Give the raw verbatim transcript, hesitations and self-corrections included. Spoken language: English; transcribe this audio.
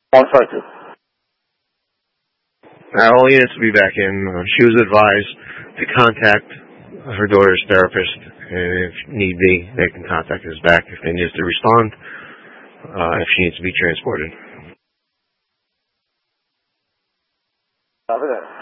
one five two. Uh, all units will be back in. Uh, she was advised to contact her daughter's therapist, and if need be, they can contact us back if they need us to respond, uh, if she needs to be transported. Copy that.